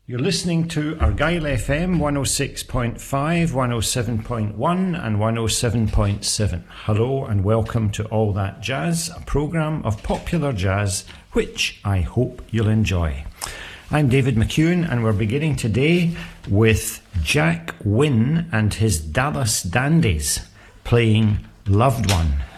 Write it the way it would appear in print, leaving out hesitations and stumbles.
You're listening to Argyll FM 106.5, 107.1 and 107.7. Hello and welcome to All That Jazz, a programme of popular jazz which I hope you'll enjoy. I'm David McEwen and we're beginning today with Jack Wynne and his Dallas Dandies playing Loved One.